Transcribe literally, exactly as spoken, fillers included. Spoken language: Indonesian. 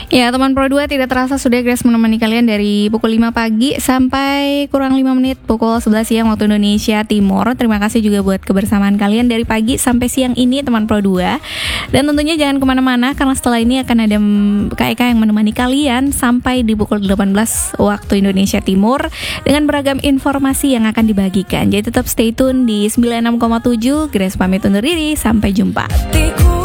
Ya, teman Pro dua, tidak terasa sudah Grace menemani kalian dari pukul lima pagi sampai kurang lima menit pukul sebelas siang waktu Indonesia Timur. Terima kasih juga buat kebersamaan kalian dari pagi sampai siang ini, teman Pro dua. Dan tentunya jangan kemana-mana, karena setelah ini akan ada Kak Eka yang menemani kalian sampai di pukul delapan belas waktu Indonesia Timur dengan beragam informasi yang akan dibagikan. Jadi tetap stay tune di sembilan puluh enam koma tujuh. Grace pamit undur diri, sampai jumpa.